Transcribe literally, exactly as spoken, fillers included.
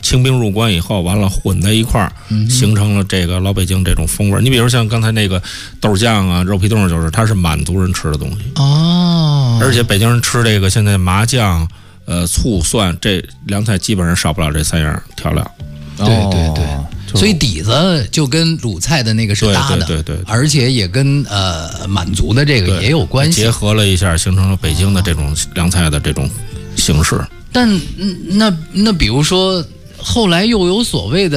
清兵入关以后，完了混在一块儿，形成了这个老北京这种风味。你比如像刚才那个豆酱啊、肉皮冻，就是它是满族人吃的东西哦。 而且北京人吃这个现在麻酱、呃醋、蒜这凉菜基本上少不了这三样调料。 对对对。哦，所以底子就跟鲁菜的那个是搭的， 对对 对, 对， 而且也跟呃满族的这个也有关系， 结合了一下，形成了北京的这种凉菜的这种形式。 但那那比如说后来又有所谓的